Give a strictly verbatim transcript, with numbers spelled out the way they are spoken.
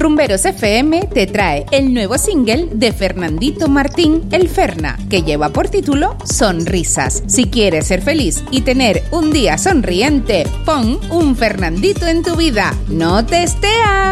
Rumberos F M te trae el nuevo single de Fernandito Martín, El Ferna, que lleva por título Sonrisas. Si quieres ser feliz y tener un día sonriente, pon un Fernandito en tu vida. ¡No te estea!